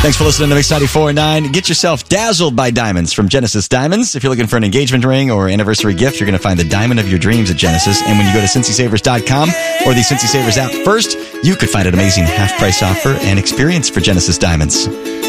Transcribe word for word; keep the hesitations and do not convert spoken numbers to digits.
Thanks for listening to Mix ninety-four point nine. Get yourself dazzled by diamonds from Genesis Diamonds. If you're looking for an engagement ring or anniversary gift, you're going to find the diamond of your dreams at Genesis. And when you go to Cincy Savers dot com or the Cincy Savers app first, you could find an amazing half-price offer and experience for Genesis Diamonds.